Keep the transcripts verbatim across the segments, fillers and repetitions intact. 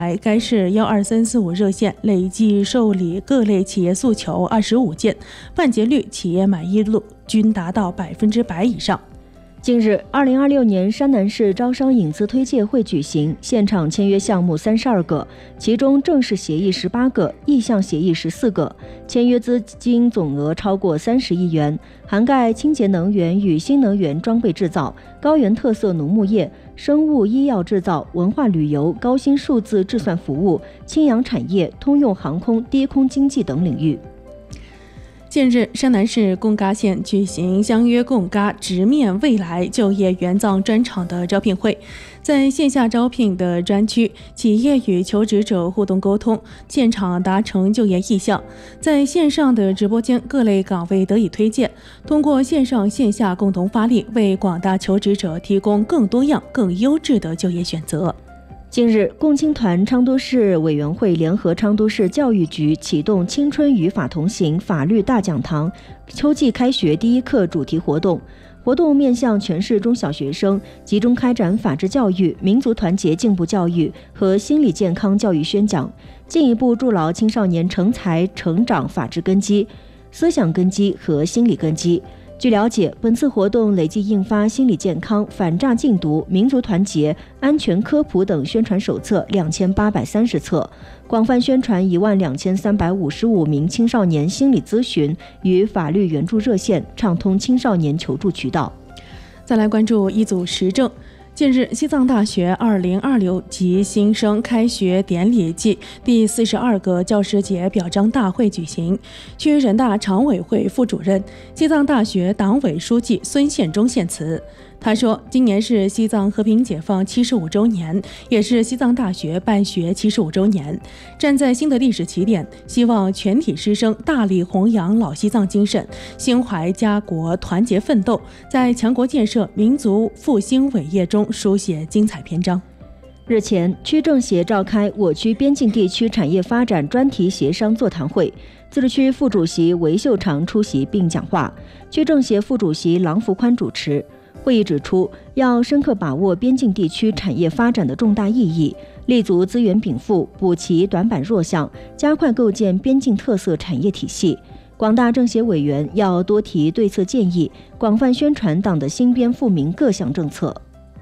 该市幺二三四五热线累计受理各类企业诉求二十五件，办结率、企业满意度均达到百分之百以上。 近日，二零二六年山南市招商引资推介会举行，现场签约项目三十二个，其中正式协议十八个，意向协议十四个，签约资金总额超过三十亿元，涵盖清洁能源与新能源装备制造、高原特色农牧业、生物医药制造、文化旅游、高新数字制算服务、氢氧产业、通用航空、低空经济等领域。 近日，山南市贡嘎县举行相约贡嘎直面未来就业援藏专场的招聘会。在线下招聘的专区，企业与求职者互动沟通，现场达成就业意向。在线上的直播间，各类岗位得以推荐，通过线上线下共同发力，为广大求职者提供更多样、更优质的就业选择。 近日，共青团昌都市委员会联合昌都市教育局启动青春与法同行法律大讲堂秋季开学第一课主题活动。活动面向全市中小学生，集中开展法治教育、民族团结进步教育和心理健康教育宣讲，进一步筑牢青少年成才成长法治根基、思想根基和心理根基。据了解，本次活动累计印发心理健康、反诈禁毒、民族团结、安全科普等宣传手册两千八百三十册，广泛宣传一万两千三百五十五名青少年心理咨询与法律援助热线，畅通青少年求助渠道。 再来关注一组时政。近日，西藏大学二零二六级新生开学典礼暨第四十二个教师节表彰大会举行。区人大常委会副主任、西藏大学党委书记孙宪忠献词。他说，今年是西藏和平解放七十五周年，也是西藏大学办学七十五周年。站在新的历史起点，希望全体师生大力弘扬老西藏精神，心怀家国团结奋斗，在强国建设、民族复兴伟业中书写精彩篇章。 日前，区政协召开我区边境地区产业发展专题协商座谈会，自治区副主席韦秀长出席并讲话，区政协副主席郎福宽主持。会议指出，要深刻把握边境地区产业发展的重大意义，立足资源禀赋，补齐短板弱项，加快构建边境特色产业体系。广大政协委员要多提对策建议，广泛宣传党的新边富民各项政策。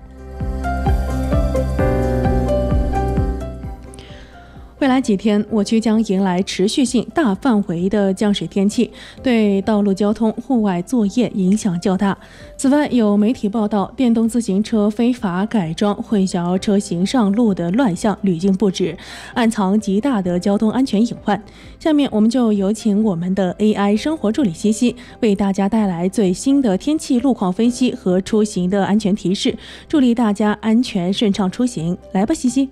未来几天，我区将迎来持续性大范围的降水天气，对道路交通、户外作业影响较大。此外，有媒体报道，电动自行车非法改装、混淆车型上路的乱象屡禁不止，暗藏极大的交通安全隐患。下面，我们就有请我们的 A I 生活助理西西，为大家带来最新的天气路况分析和出行的安全提示，助力大家安全顺畅出行。来吧，西西。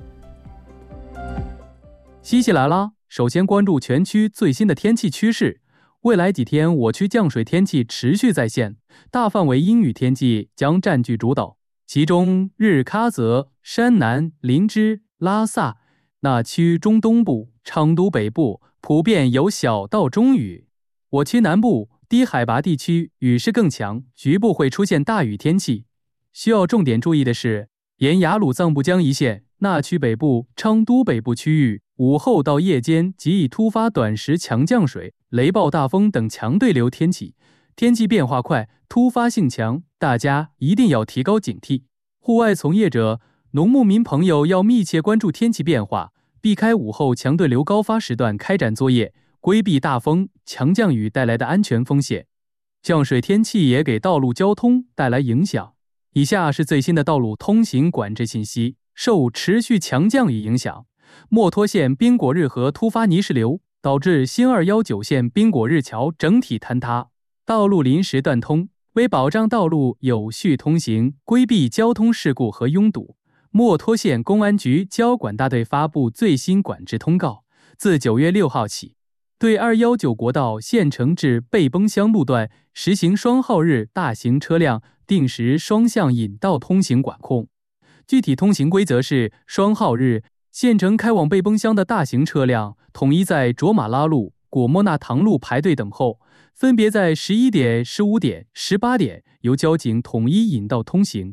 西西来啦！首先关注全区最新的天气趋势。未来几天，我区降水天气持续在线，大范围阴雨天气将占据主导。其中，日喀则、山南、林芝、拉萨、那区中东部、昌都北部普遍有小到中雨。我区南部、低海拔地区雨势更强，局部会出现大雨天气。需要重点注意的是，沿雅鲁藏布江一线、那区北部、昌都北部区域，午后到夜间极易突发短时强降水、雷暴大风等强对流天气，天气变化快，突发性强，大家一定要提高警惕。户外从业者、农牧民朋友要密切关注天气变化，避开午后强对流高发时段开展作业，规避大风、强降雨带来的安全风险。降水天气也给道路交通带来影响。以下是最新的道路通行管制信息。受持续强降雨影响，墨脱县宾果日河突发泥石流，导致新二一九线宾果日桥整体坍塌，道路临时断通。为保障道路有序通行，规避交通事故和拥堵，墨脱县公安局交管大队发布最新管制通告，自九月六号起，对二一九国道县城至背崩乡路段实行双号日大型车辆定时双向引道通行管控。具体通行规则是：双号日，县城开往背崩乡的大型车辆统一在卓玛拉路、果莫纳塘路排队等候，分别在十一点、十五点、十八点由交警统一引道通行。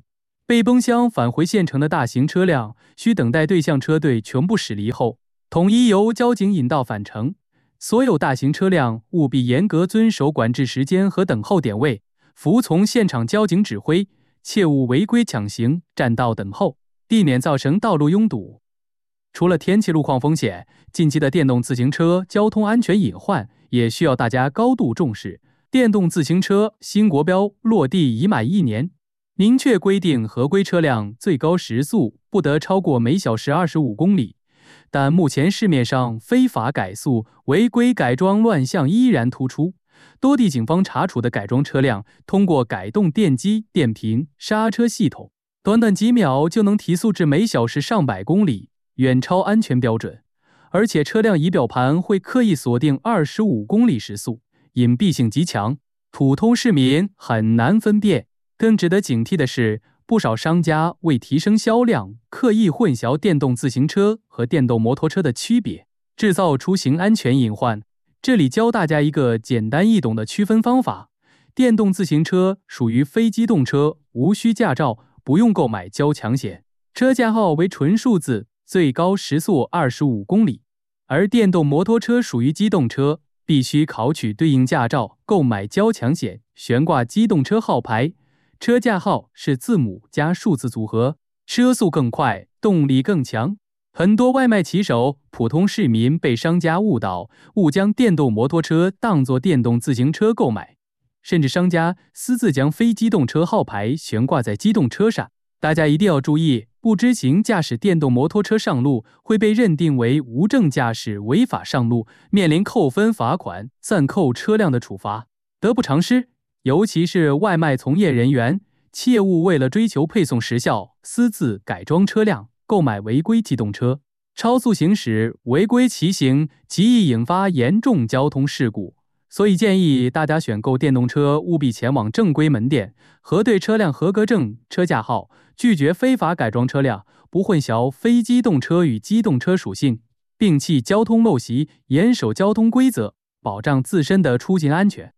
被崩乡返回县城的大型车辆，需等待对向车队全部驶离后，统一由交警引导返程。所有大型车辆务必严格遵守管制时间和等候点位，服从现场交警指挥，切勿违规抢行、占道等候，避免造成道路拥堵。除了天气路况风险，近期的电动自行车交通安全隐患也需要大家高度重视。电动自行车新国标落地已满一年，明确规定合规车辆最高时速不得超过每小时二十五公里。但目前市面上非法改速、违规改装乱象依然突出，多地警方查处的改装车辆，通过改动电机、电瓶、刹车系统，短短几秒就能提速至每小时上百公里，远超安全标准。而且车辆仪表盘会刻意锁定二十五公里时速，隐蔽性极强，普通市民很难分辨。更值得警惕的是，不少商家为提升销量，刻意混淆电动自行车和电动摩托车的区别，制造出行安全隐患。这里教大家一个简单易懂的区分方法：电动自行车属于非机动车，无需驾照，不用购买交强险，车架号为纯数字，最高时速二十五公里；而电动摩托车属于机动车，必须考取对应驾照，购买交强险，悬挂机动车号牌。车架号是字母加数字组合，车速更快，动力更强。很多外卖骑手、普通市民被商家误导，误将电动摩托车当作电动自行车购买，甚至商家私自将非机动车号牌悬挂在机动车上。大家一定要注意，不知情驾驶电动摩托车上路会被认定为无证驾驶，违法上路，面临扣分、罚款、暂扣车辆的处罚，得不偿失。尤其是外卖从业人员，切勿为了追求配送时效，私自改装车辆，购买违规机动车，超速行驶、违规骑行，极易引发严重交通事故。所以建议大家选购电动车务必前往正规门店，核对车辆合格证、车架号，拒绝非法改装车辆，不混淆非机动车与机动车属性，摒弃交通陋习，严守交通规则，保障自身的出行安全。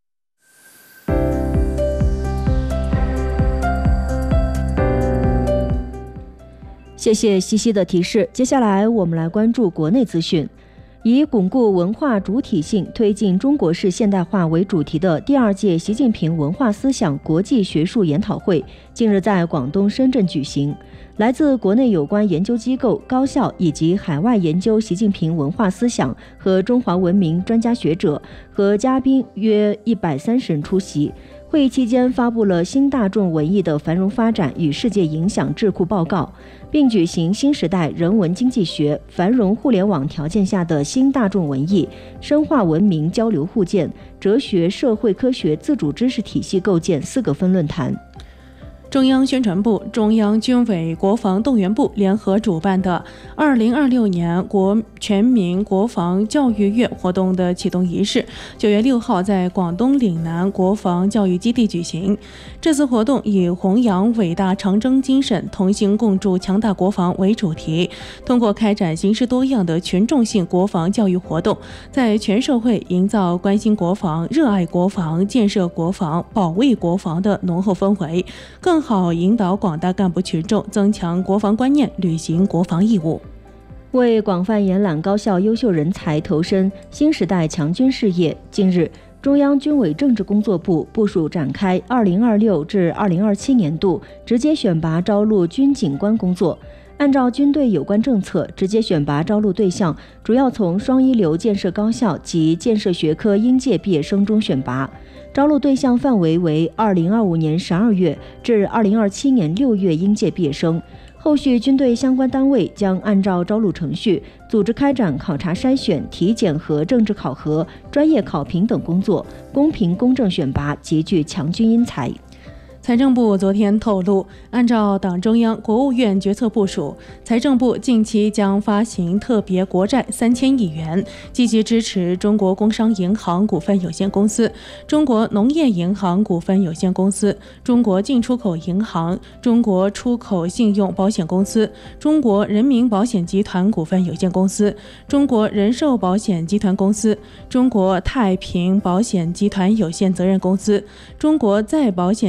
谢谢西西的提示。接下来我们来关注国内资讯。以巩固文化主体性，推进中国式现代化为主题的第二届习近平文化思想国际学术研讨会近日在广东深圳举行。来自国内有关研究机构、高校以及海外研究习近平文化思想和中华文明专家学者和嘉宾约一百三十人出席。会议期间发布了新大众文艺的繁荣发展与世界影响智库报告，并举行新时代人文经济学繁荣互联网条件下的新大众文艺深化文明交流互鉴哲学社会科学自主知识体系构建四个分论坛。 中央宣传部、中央军委国防动员部联合主办的二零二六年国全民国防教育月活动的启动仪式，九月六号在广东岭南国防教育基地举行。这次活动以弘扬伟大长征精神、同心共筑强大国防为主题，通过开展形式多样的群众性国防教育活动，在全社会营造关心国防、热爱国防、建设国防、保卫国防的浓厚氛围，更好引导广大干部群众增强国防观念，履行国防义务。 为广泛延揽高校优秀人才投身新时代强军事业，近日中央军委政治工作部部署展开二零二六至二零二七年度直接选拔招录军警官工作。按照军队有关政策，直接选拔招录对象主要从双一流建设高校及建设学科应届毕业生中选拔，招录对象范围为二零二五年十二月至二零二七年六月应届毕业生。后续军队相关单位将按照招录程序，组织开展考察筛选、体检和政治考核、专业考评等工作，公平公正选拔集聚强军英才。 财政部昨天透露，按照党中央、国务院决策部署，财政部近期将发行特别国债三千亿元，积极支持中国工商银行股份有限公司、中国农业银行股份有限公司、中国进出口银行、中国出口信用保险公司、中国人民保险集团股份有限公司、中国人寿保险集团公司、中国太平保险集团有限责任公司、中国再保险集团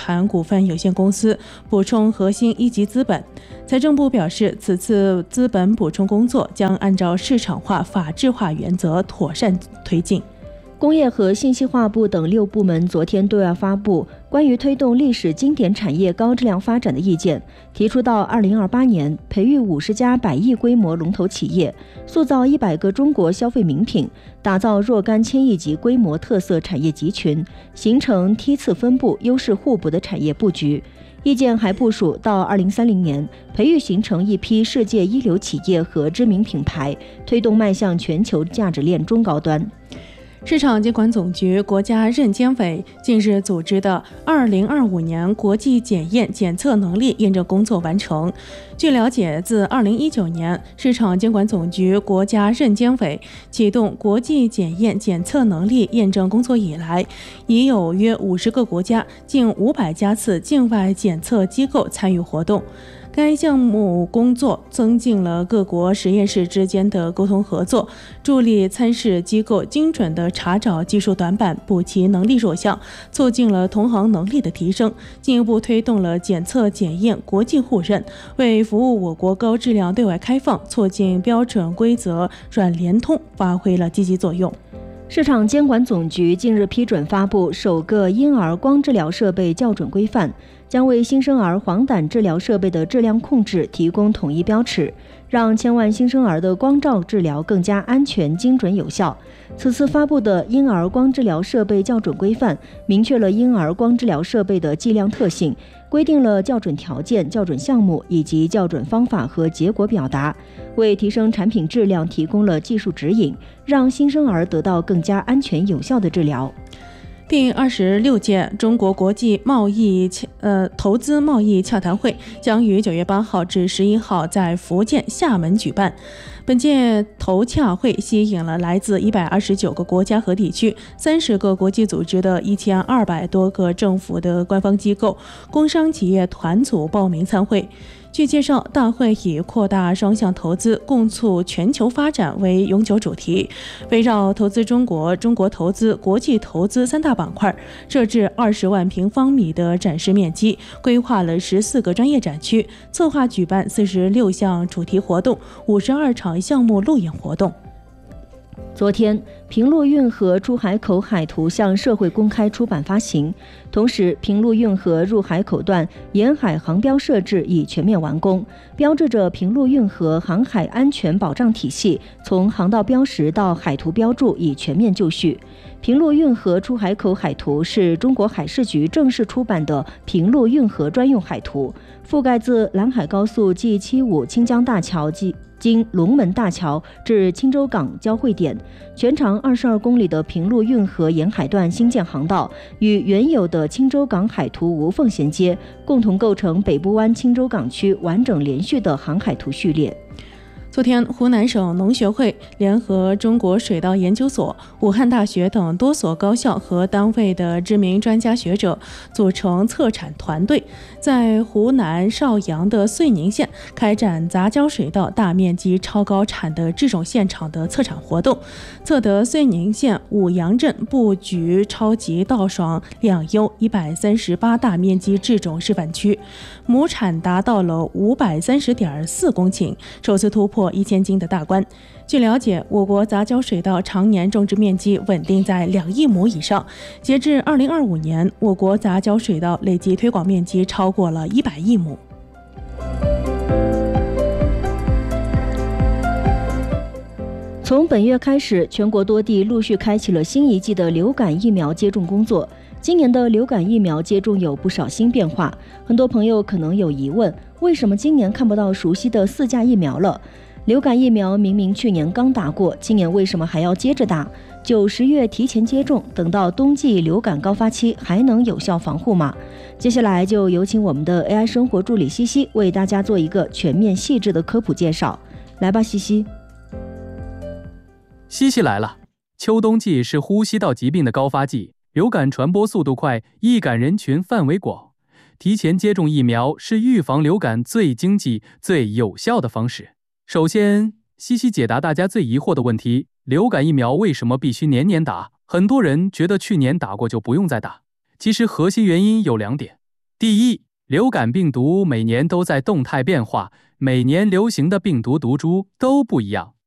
团股份有限公司补充核心一级资本。财政部表示，此次资本补充工作将按照市场化、法治化原则妥善推进。 工业和信息化部等六部门昨天对外发布关于推动历史经典产业高质量发展的意见，提出到二零二八年培育五十家百亿规模龙头企业，塑造一百个中国消费名品，打造若干千亿级规模特色产业集群，形成梯次分布、优势互补的产业布局。意见还部署到二零三零年培育形成一批世界一流企业和知名品牌，推动迈向全球价值链中高端。 市场监管总局、国家认监委近日组织的二零二五年国际检验检测能力验证工作完成。据了解，自二零一九年市场监管总局、国家认监委启动国际检验检测能力验证工作以来，已有约五十个国家、近五百家次境外检测机构参与活动。该项目工作增进了各国实验室之间的沟通合作，助力参试机构精准地查找技术短板，补齐能力弱项，促进了同行能力的提升，进一步推动了检测检验国际互认，为服务我国高质量对外开放、促进标准规则软联通发挥了积极作用。 市场监管总局近日批准发布首个婴儿光治疗设备校准规范，将为新生儿黄疸治疗设备的质量控制提供统一标尺，让千万新生儿的光照治疗更加安全、精准、有效。此次发布的婴儿光治疗设备校准规范，明确了婴儿光治疗设备的计量特性，规定了校准条件、校准项目以及校准方法和结果表达，为提升产品质量提供了技术指引，让新生儿得到更加安全有效的治疗。 第二十六届中国国际贸易呃投资贸易洽谈会将于九月八号至十一号在福建厦门举办。本届投洽会吸引了来自一百二十九个国家和地区、三十个国际组织的一千二百多个政府的官方机构、工商企业团组报名参会。据介绍，大会以扩大双向投资、共促全球发展为永久主题，围绕投资中国、中国投资、国际投资三大板块，设置二十万平方米的展示面积，规划了十四个专业展区，策划举办四十六项主题活动、五十二场项目路演活动。 昨天，平陆运河出海口海图向社会公开出版发行，同时平陆运河入海口段沿海航标设置已全面完工，标志着平陆运河航海安全保障体系从航道标识到海图标注已全面就绪。平陆运河出海口海图是中国海事局正式出版的平陆运河专用海图，覆盖自兰海高速 G 七十五清江大桥及经龙门大桥至青州港交汇点，全长二十二公里的平陆运河沿海段新建航道与原有的青州港海图无缝衔接，共同构成北部湾青州港区完整连续的航海图序列。 昨天，湖南省农学会联合中国水稻研究所、武汉大学等多所高校和单位的知名专家学者组成测产团队，在湖南邵阳的遂宁县开展杂交水稻大面积超高产的制种现场的测产活动，测得遂宁县五阳镇布局超级稻爽两优一百三十八大面积制种示范区，亩产达到了五百三十点四公顷，首次突破一千斤的大关。据了解，我国杂交水稻常年种植面积稳定在两亿亩以上。截至二零二五年，我国杂交水稻累计推广面积超过了一百亿亩。 从本月开始，全国多地陆续开启了新一季的流感疫苗接种工作。今年的流感疫苗接种有不少新变化，很多朋友可能有疑问，为什么今年看不到熟悉的四价疫苗了？流感疫苗明明去年刚打过，今年为什么还要接着打？九十月提前接种，等到冬季流感高发期还能有效防护吗？接下来就有请我们的 A I 生活助理西西为大家做一个全面细致的科普介绍。来吧，西西。 西西来了。秋冬季是呼吸道疾病的高发季，流感传播速度快，易感人群范围广。提前接种疫苗是预防流感最经济、最有效的方式。首先，西西解答大家最疑惑的问题：流感疫苗为什么必须年年打？很多人觉得去年打过就不用再打。其实核心原因有两点。 第一，流感病毒每年都在动态变化，每年流行的病毒毒株都不一样。